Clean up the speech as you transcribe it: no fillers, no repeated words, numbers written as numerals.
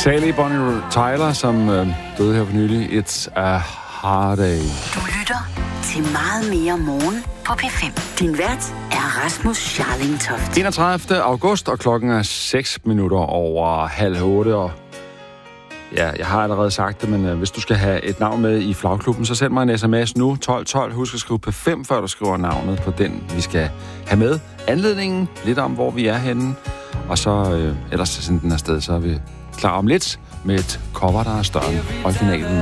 Sally Bonnie Tyler, som døde her for nylig. It's a hard day. Du lytter til Meget mere morgen på P5. Din vært er Rasmus Scharling Toft. 31. august, og klokken er 6 minutter over 7:30. Og ja, jeg har allerede sagt det, men hvis du skal have et navn med i flagklubben, så send mig en sms nu, 1212. Husk at skrive P5, før du skriver navnet på den, vi skal have med. Anledningen, lidt om, hvor vi er henne. Og så ellers sende den afsted, så er vi klar om lidt med et cover, der er større end originalen.